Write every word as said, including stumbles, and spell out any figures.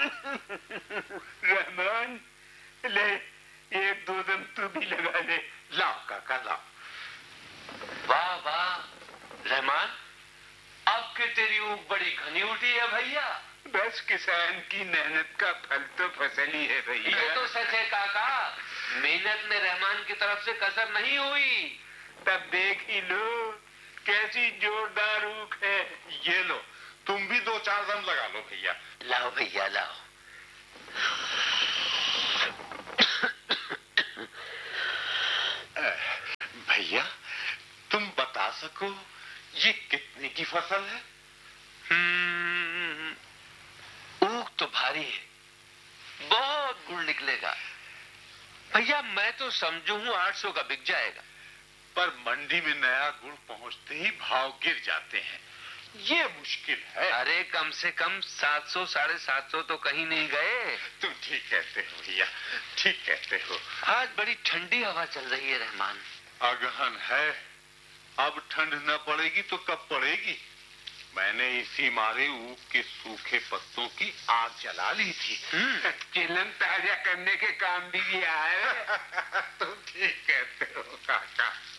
रहमान, ले एक दो दम तू भी लगा ले। लाओ काका लाओ। वाह वाह रहमान, अब के तेरी ऊख बड़ी घनी उठी है भैया। बस किसान की मेहनत का फल तो फसल ही है भैया। ये तो सच है काका, मेहनत में रहमान की तरफ से कसर नहीं हुई। तब देख ही लो कैसी जोरदार ऊख है। ये लो, तुम भी दो चार दम लगा लो भैया। लाओ भैया लाओ। भैया तुम बता सको ये कितने की फसल है? हम्म, ऊख तो भारी है, बहुत गुड़ निकलेगा भैया। मैं तो समझू हूँ आठ सौ का बिक जाएगा। पर मंडी में नया गुड़ पहुंचते ही भाव गिर जाते हैं, ये मुश्किल है। अरे कम से कम सात सौ साढ़े सात सौ तो कहीं नहीं गए। तुम ठीक कहते हो भैया, ठीक कहते हो। आज बड़ी ठंडी हवा चल रही है रहमान। अगहन है, अब ठंड न पड़ेगी तो कब पड़ेगी। मैंने इसी मारे ऊख के सूखे पत्तों की आग जला ली थी। चिलम ताजा करने के काम भी किया है। तुम ठीक कहते हो काका।